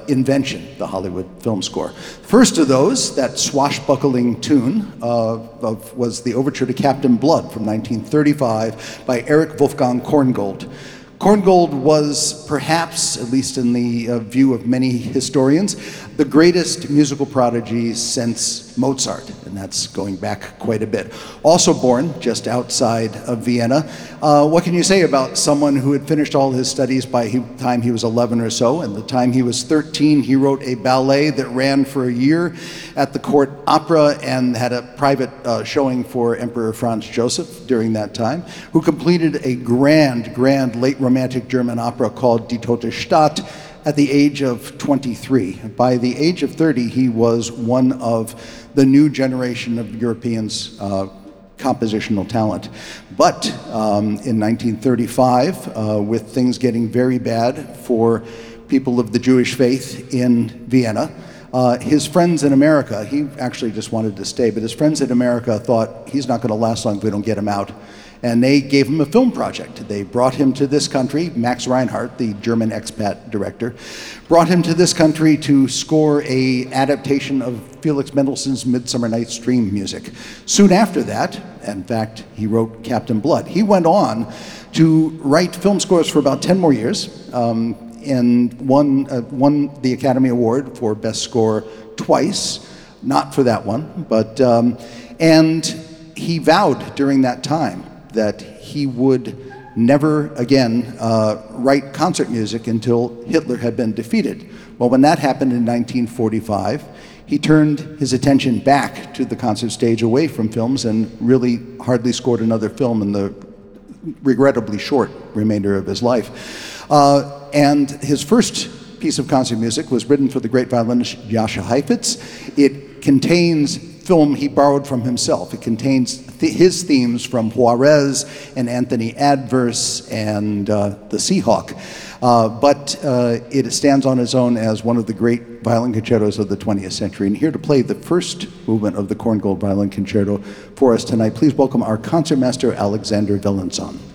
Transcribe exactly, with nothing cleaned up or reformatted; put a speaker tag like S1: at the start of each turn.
S1: invention, the Hollywood film score. First of those, that swashbuckling tune, uh, of, was the overture to Captain Blood from nineteen thirty-five by Erich Wolfgang Korngold. Korngold was perhaps, at least in the uh, view of many historians, the greatest musical prodigy since Mozart, and that's going back quite a bit. Also born just outside of Vienna. Uh, what can you say about someone who had finished all his studies by the time he was eleven or so, and the time he was thirteen, he wrote a ballet that ran for a year at the court opera and had a private uh, showing for Emperor Franz Joseph during that time, who completed a grand, grand late romantic German opera called Die Tote Stadt at the age of twenty-three. By the age of thirty, he was one of the new generation of Europeans' uh, compositional talent. But um, in nineteen thirty-five, uh, with things getting very bad for people of the Jewish faith in Vienna, uh, his friends in America, he actually just wanted to stay, but his friends in America thought he's not going to last long if we don't get him out. And they gave him a film project. They brought him to this country. Max Reinhardt, the German expat director, brought him to this country to score a adaptation of Felix Mendelssohn's Midsummer Night's Dream music. Soon after that, in fact, he wrote Captain Blood. He went on to write film scores for about ten more years, um, and won, uh, won the Academy Award for Best Score twice. Not for that one, but, um, and he vowed during that time that he would never again uh, write concert music until Hitler had been defeated. Well, when that happened in nineteen forty-five, he turned his attention back to the concert stage, away from films, and really hardly scored another film in the regrettably short remainder of his life. Uh, and his first piece of concert music was written for the great violinist Jascha Heifetz. It contains film he borrowed from himself. It contains th his themes from Juarez and Anthony Adverse and uh, the Seahawk. Uh, but uh, it stands on its own as one of the great violin concertos of the twentieth century. And here to play the first movement of the Korngold Violin Concerto for us tonight, please welcome our concertmaster, Alexander Velenson.